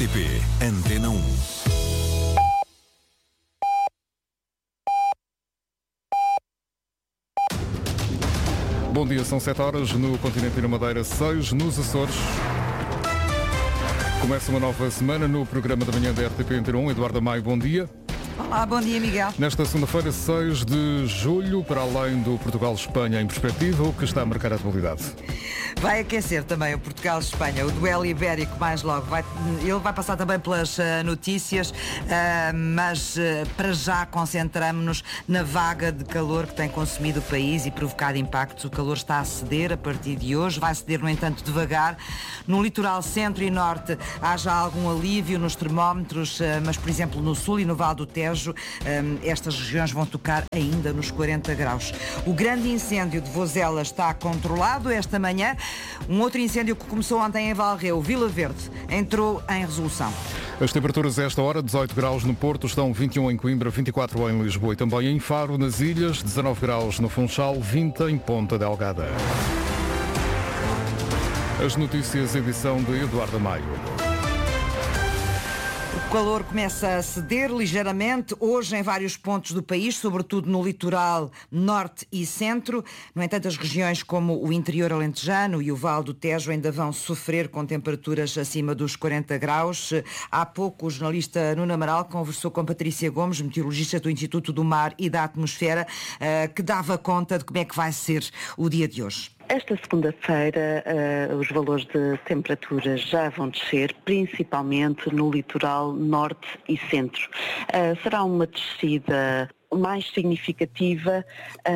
RTP Antena 1. Bom dia, são 7 horas no continente e na Madeira, 6 nos Açores. Começa uma nova semana no programa da manhã da RTP Antena 1. Eduardo Maio, bom dia. Olá, bom dia, Miguel. Nesta segunda-feira, 6 de julho, para além do Portugal-Espanha em perspectiva, o que está a marcar a atualidade? Vai aquecer também o Portugal-Espanha, o duelo ibérico mais logo. Ele vai passar também pelas notícias, mas para já concentramos-nos na vaga de calor que tem consumido o país e provocado impactos. O calor está a ceder a partir de hoje, vai ceder, no entanto, devagar. No litoral centro e norte há já algum alívio nos termómetros, mas, por exemplo, no sul e no Val do Tejo, estas regiões vão tocar ainda nos 40 graus. O grande incêndio de Vozela está controlado esta manhã. Um outro incêndio que começou ontem em Valreu, Vila Verde, entrou em resolução. As temperaturas a esta hora, 18 graus no Porto, estão 21 em Coimbra, 24 em Lisboa e também em Faro, nas Ilhas, 19 graus no Funchal, 20 em Ponta Delgada. As notícias, edição de Eduardo Maio. O calor começa a ceder ligeiramente hoje em vários pontos do país, sobretudo no litoral norte e centro. No entanto, as regiões como o interior alentejano e o Val do Tejo ainda vão sofrer com temperaturas acima dos 40 graus. Há pouco o jornalista Nuno Amaral conversou com Patrícia Gomes, meteorologista do Instituto do Mar e da Atmosfera, que dava conta de como é que vai ser o dia de hoje. Esta segunda-feira os valores de temperatura já vão descer, principalmente no litoral norte e centro. Será uma descida mais significativa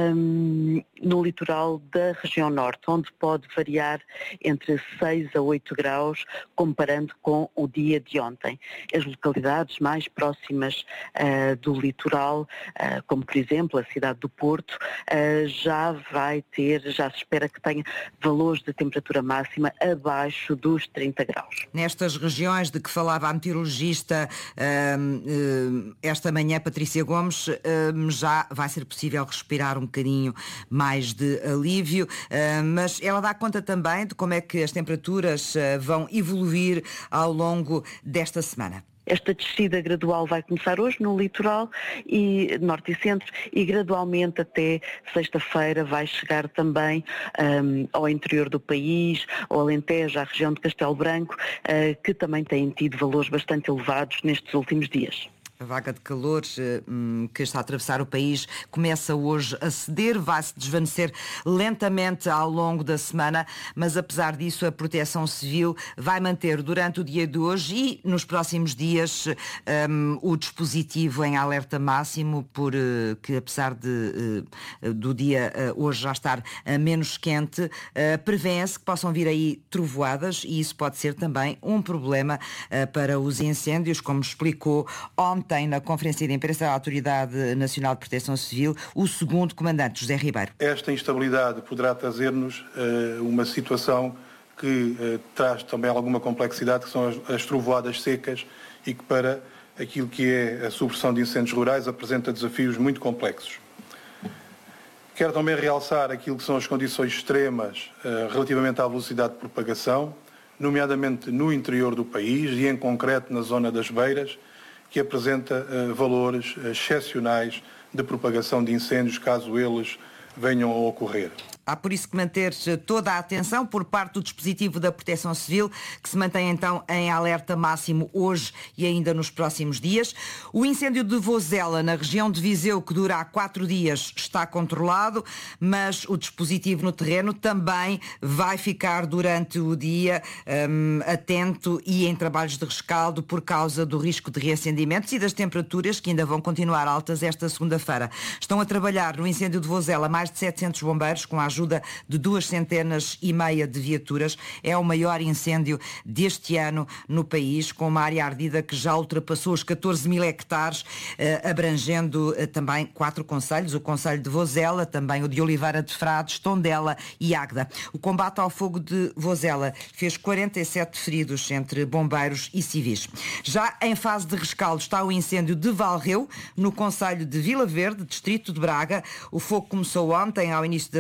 no litoral da região norte, onde pode variar entre 6 a 8 graus, comparando com o dia de ontem. As localidades mais próximas do litoral, como por exemplo a cidade do Porto, já se espera que tenha valores de temperatura máxima abaixo dos 30 graus. Nestas regiões de que falava a meteorologista esta manhã, Patrícia Gomes, já vai ser possível respirar um bocadinho mais de alívio, mas ela dá conta também de como é que as temperaturas vão evoluir ao longo desta semana. Esta descida gradual vai começar hoje no litoral e norte e centro e gradualmente até sexta-feira vai chegar também ao interior do país, ao Alentejo, à região de Castelo Branco, que também têm tido valores bastante elevados nestes últimos dias. A vaga de calor que está a atravessar o país começa hoje a ceder, vai-se desvanecer lentamente ao longo da semana, mas apesar disso a Proteção Civil vai manter durante o dia de hoje e nos próximos dias o dispositivo em alerta máximo, porque apesar do dia hoje já estar menos quente, prevê-se que possam vir aí trovoadas e isso pode ser também um problema para os incêndios, como explicou ontem na conferência de imprensa da Autoridade Nacional de Proteção Civil o segundo comandante, José Ribeiro. Esta instabilidade poderá trazer-nos uma situação que traz também alguma complexidade, que são as trovoadas secas e que para aquilo que é a supressão de incêndios rurais apresenta desafios muito complexos. Quero também realçar aquilo que são as condições extremas relativamente à velocidade de propagação, nomeadamente no interior do país e em concreto na zona das Beiras, que apresenta valores excepcionais de propagação de incêndios, caso eles venham a ocorrer. Há por isso que manter toda a atenção por parte do dispositivo da Proteção Civil, que se mantém então em alerta máximo hoje e ainda nos próximos dias. O incêndio de Vozela, na região de Viseu, que dura há 4 dias, está controlado, mas o dispositivo no terreno também vai ficar durante o dia atento e em trabalhos de rescaldo por causa do risco de reacendimentos e das temperaturas que ainda vão continuar altas esta segunda-feira. Estão a trabalhar no incêndio de Vozela mais de 700 bombeiros, com a ajuda de 250 de viaturas. É o maior incêndio deste ano no país, com uma área ardida que já ultrapassou os 14 mil hectares, abrangendo também 4 concelhos, o concelho de Vozela, também o de Oliveira de Frades, Tondela e Águeda. O combate ao fogo de Vozela fez 47 feridos entre bombeiros e civis. Já em fase de rescaldo está o incêndio de Valreu, no concelho de Vila Verde, distrito de Braga. O fogo começou ontem ao início da tarde e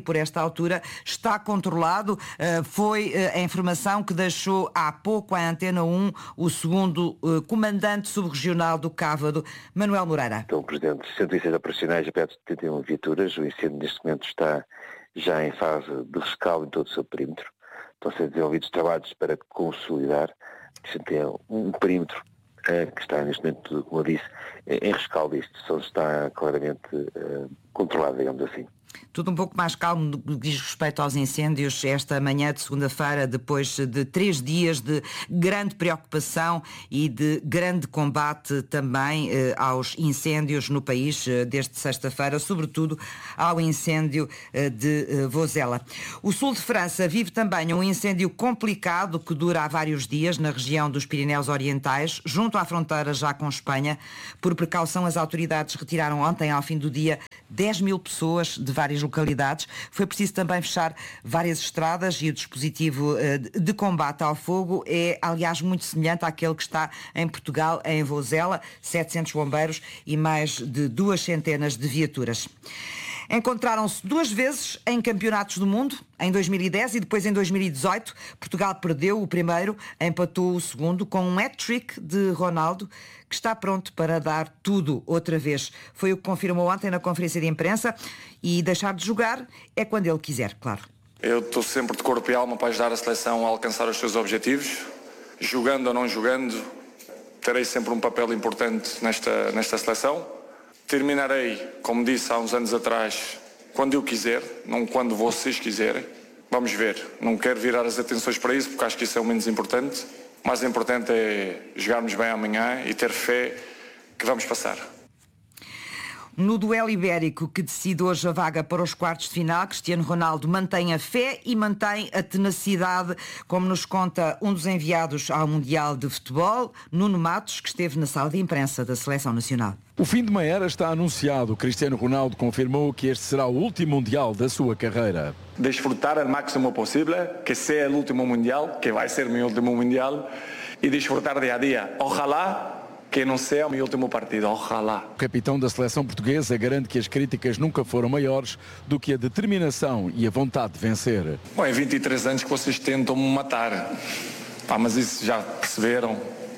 por esta altura está controlado. Foi a informação que deixou há pouco à Antena 1 o segundo comandante subregional do Cávado, Manuel Moreira. Então, o Presidente, 106 operacionais, perto de 71 viaturas. O incêndio neste momento está já em fase de rescaldo em todo o seu perímetro. Estão a ser desenvolvidos trabalhos para consolidar. Tem um perímetro que está neste momento, como eu disse, em rescaldo. Isto só está claramente controlado, digamos assim. Tudo um pouco mais calmo no que diz respeito aos incêndios esta manhã de segunda-feira, depois de 3 dias de grande preocupação e de grande combate também aos incêndios no país, desde sexta-feira, sobretudo ao incêndio de Vozela. O sul de França vive também um incêndio complicado que dura há vários dias na região dos Pirineus Orientais, junto à fronteira já com Espanha. Por precaução, as autoridades retiraram ontem, ao fim do dia, 10 mil pessoas de várias localidades. Foi preciso também fechar várias estradas e o dispositivo de combate ao fogo é, aliás, muito semelhante àquele que está em Portugal, em Vozela, 700 bombeiros e mais de 200 de viaturas. Encontraram-se 2 vezes em campeonatos do mundo, em 2010 e depois em 2018. Portugal perdeu o primeiro, empatou o segundo com um hat-trick de Ronaldo, que está pronto para dar tudo outra vez. Foi o que confirmou ontem na conferência de imprensa, e deixar de jogar é quando ele quiser, claro. Eu estou sempre de corpo e alma para ajudar a seleção a alcançar os seus objetivos. Jogando ou não jogando, terei sempre um papel importante nesta seleção. Terminarei, como disse há uns anos atrás, quando eu quiser, não quando vocês quiserem. Vamos ver. Não quero virar as atenções para isso, porque acho que isso é o menos importante. O mais importante é jogarmos bem amanhã e ter fé que vamos passar. No duelo ibérico que decide hoje a vaga para os quartos de final, Cristiano Ronaldo mantém a fé e mantém a tenacidade, como nos conta um dos enviados ao Mundial de Futebol, Nuno Matos, que esteve na sala de imprensa da Seleção Nacional. O fim de uma era está anunciado. Cristiano Ronaldo confirmou que este será o último Mundial da sua carreira. Desfrutar o máximo possível, que seja o último Mundial, que vai ser o meu último Mundial, e desfrutar dia a dia. Ojalá que não seja o meu último partido, ojalá. O capitão da seleção portuguesa garante que as críticas nunca foram maiores do que a determinação e a vontade de vencer. Bom, é 23 anos que vocês tentam me matar. Mas isso já perceberam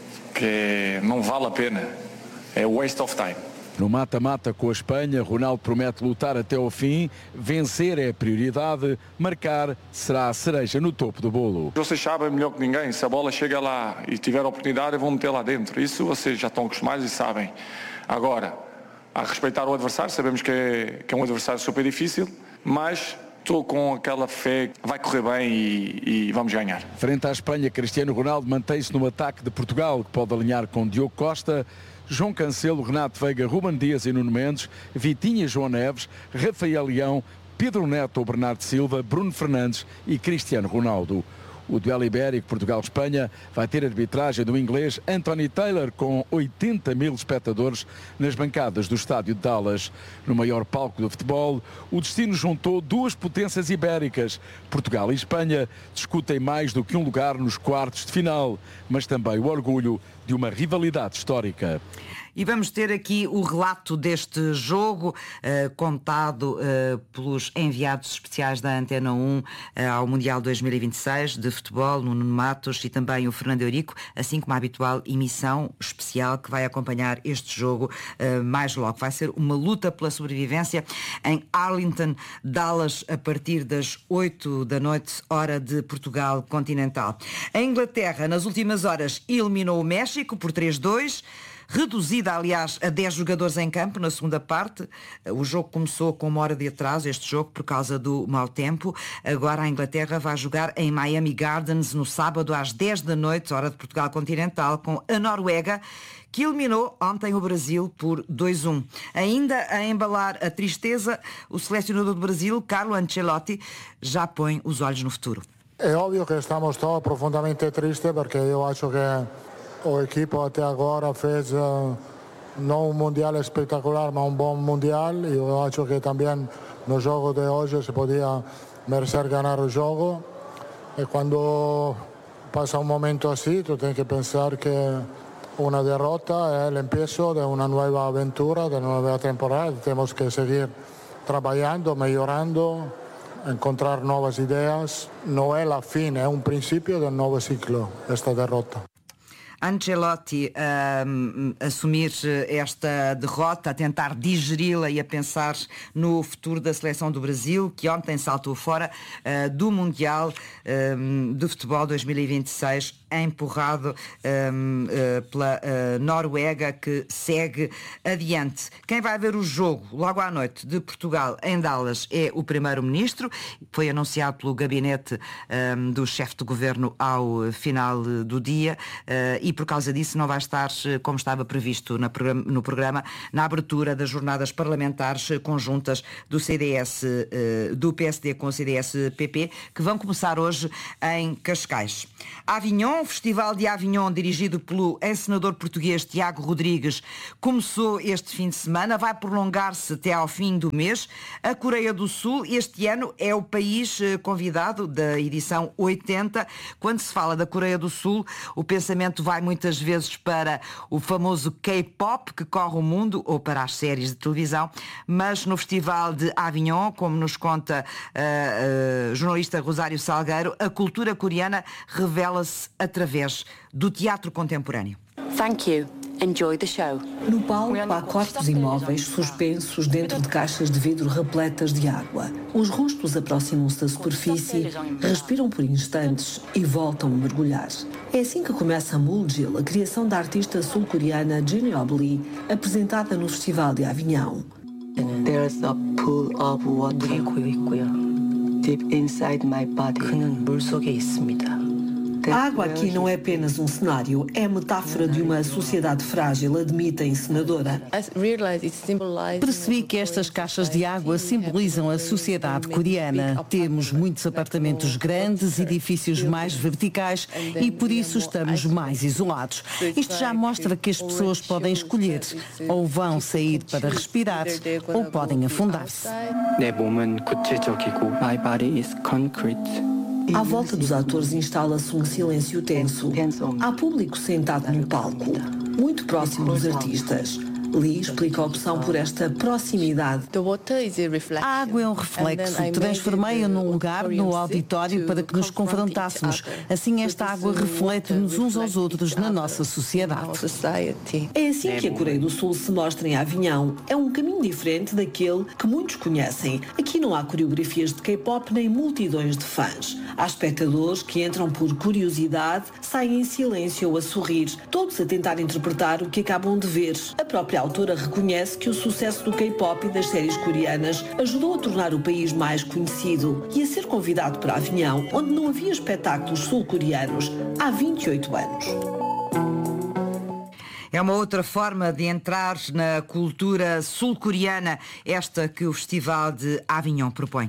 que não vale a pena. É waste of time. No mata-mata com a Espanha, Ronaldo promete lutar até ao fim. Vencer é a prioridade, marcar será a cereja no topo do bolo. Vocês sabem melhor que ninguém, se a bola chega lá e tiver a oportunidade, eu vou meter lá dentro. Isso vocês já estão acostumados e sabem. Agora, a respeitar o adversário, sabemos que é um adversário super difícil, mas estou com aquela fé que vai correr bem e vamos ganhar. Frente à Espanha, Cristiano Ronaldo mantém-se no ataque de Portugal, que pode alinhar com Diogo Costa, João Cancelo, Renato Veiga, Ruben Dias e Nuno Mendes, Vitinha e João Neves, Rafael Leão, Pedro Neto ou Bernardo Silva, Bruno Fernandes e Cristiano Ronaldo. O duelo ibérico Portugal-Espanha vai ter arbitragem do inglês Anthony Taylor, com 80 mil espectadores nas bancadas do estádio de Dallas. No maior palco do futebol, o destino juntou 2 potências ibéricas. Portugal e Espanha discutem mais do que um lugar nos quartos de final, mas também o orgulho de uma rivalidade histórica. E vamos ter aqui o relato deste jogo, contado pelos enviados especiais da Antena 1 ao Mundial 2026 de futebol, Nuno Matos e também o Fernando Eurico, assim como a habitual emissão especial que vai acompanhar este jogo mais logo. Vai ser uma luta pela sobrevivência em Arlington, Dallas, a partir das 8 da noite, hora de Portugal continental. A Inglaterra, nas últimas horas, eliminou o México por 3-2. Reduzida, aliás, a 10 jogadores em campo na segunda parte. O jogo começou com 1 hora de atraso, este jogo, por causa do mau tempo. Agora a Inglaterra vai jogar em Miami Gardens no sábado às 10 da noite, hora de Portugal continental, com a Noruega, que eliminou ontem o Brasil por 2-1. Ainda a embalar a tristeza, o selecionador do Brasil, Carlo Ancelotti, já põe os olhos no futuro. É óbvio que estamos todos profundamente tristes, porque eu acho que o equipo até agora fez não um mundial espetacular, mas um bom mundial. E eu acho que também no jogo de hoje se podia merecer ganhar o jogo. E quando passa um momento assim, tu tens que pensar que uma derrota é o início de uma nova aventura, de uma nova temporada. Temos que seguir trabalhando, melhorando encontrar novas ideias. Não é a fim, é um princípio de um novo ciclo, esta derrota. Ancelotti assumir esta derrota, a tentar digeri-la e a pensar no futuro da seleção do Brasil, que ontem saltou fora do Mundial de Futebol 2026, empurrado pela Noruega, que segue adiante. Quem vai ver o jogo logo à noite de Portugal em Dallas é o Primeiro-Ministro. Foi anunciado pelo gabinete do chefe de governo ao final do dia e por causa disso não vai estar como estava previsto no programa na abertura das jornadas parlamentares conjuntas do CDS, do PSD com o CDS-PP, que vão começar hoje em Cascais. Avignon, o Festival de Avignon, dirigido pelo encenador português Tiago Rodrigues, começou este fim de semana, vai prolongar-se até ao fim do mês. A Coreia do Sul, este ano, é o país convidado da edição 80. Quando se fala da Coreia do Sul, o pensamento vai muitas vezes para o famoso K-pop que corre o mundo, ou para as séries de televisão, mas no Festival de Avignon, como nos conta a jornalista Rosário Salgueiro, a cultura coreana revela-se através do teatro contemporâneo. Thank you. Enjoy the show. No palco há corpos imóveis suspensos dentro de caixas de vidro repletas de água. Os rostos aproximam-se da superfície, respiram por instantes e voltam a mergulhar. É assim que começa Muljil, a criação da artista sul-coreana Jinyob Lee, apresentada no Festival de Avignon. There's a pool of water. Deep inside my body. 그는 물속에 있습니다. A água aqui não é apenas um cenário, é a metáfora de uma sociedade frágil, admite a encenadora. Percebi que estas caixas de água simbolizam a sociedade coreana. Temos muitos apartamentos grandes, edifícios mais verticais e por isso estamos mais isolados. Isto já mostra que as pessoas podem escolher, ou vão sair para respirar, ou podem afundar-se. 내 몸은 구체적이고 my body is concrete. À volta dos atores instala-se um silêncio tenso. Há público sentado no palco, muito próximo dos artistas. Lee explica a opção por esta proximidade. A água é um reflexo. Transformei-a num lugar no auditório para que nos confrontássemos. Assim esta água reflete-nos uns aos outros na nossa sociedade. É assim que a Coreia do Sul se mostra em Avignon. É um caminho diferente daquele que muitos conhecem. Aqui não há coreografias de K-pop nem multidões de fãs. Há espectadores que entram por curiosidade, saem em silêncio ou a sorrir, todos a tentar interpretar o que acabam de ver. A própria autora reconhece que o sucesso do K-pop e das séries coreanas ajudou a tornar o país mais conhecido e a ser convidado para Avignon, onde não havia espetáculos sul-coreanos há 28 anos. É uma outra forma de entrar na cultura sul-coreana, esta que o Festival de Avignon propõe.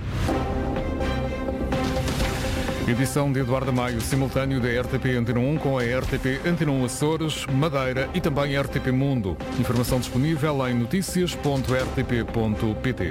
Edição de Eduardo Maio, simultâneo da RTP Antena 1 com a RTP Antena 1 Açores, Madeira e também RTP Mundo. Informação disponível em noticias.rtp.pt.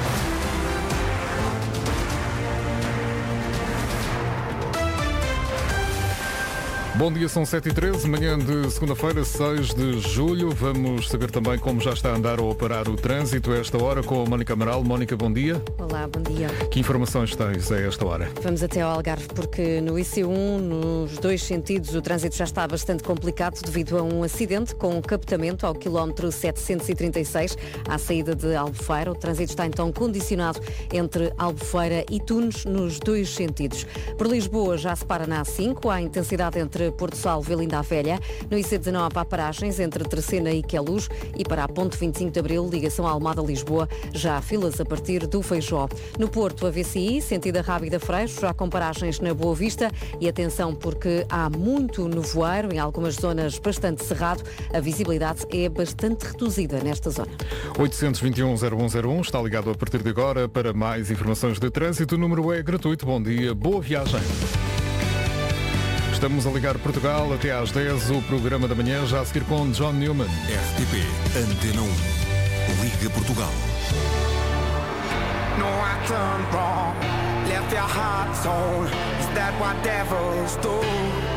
Bom dia, são 7h13, manhã de segunda-feira, 6 de julho. Vamos saber também como já está a andar ou a parar o trânsito a esta hora com a Mónica Amaral. Mónica, bom dia. Olá, bom dia. Que informações tens a esta hora? Vamos até ao Algarve porque no IC1, nos dois sentidos, o trânsito já está bastante complicado devido a um acidente com um captamento ao quilómetro 736 à saída de Albufeira. O trânsito está então condicionado entre Albufeira e Tunes nos dois sentidos. Por Lisboa já se para na A5, há intensidade entre Porto Salvo e Linda a Velha. No IC19 há paragens entre Terceira e Queluz e para a ponte 25 de Abril, ligação à Almada-Lisboa, já há filas a partir do Feijó. No Porto, a VCI, sentido Rábida-Freixo, já com paragens na Boa Vista e atenção porque há muito nevoeiro, em algumas zonas bastante cerrado, a visibilidade é bastante reduzida nesta zona. 821-0101 está ligado a partir de agora para mais informações de trânsito. O número é gratuito. Bom dia, boa viagem. Estamos a ligar Portugal até às 10, o programa da manhã, já a seguir com John Newman. RTP Antena 1. Liga Portugal. No, I turned wrong, left your heart torn. Is that what devils do?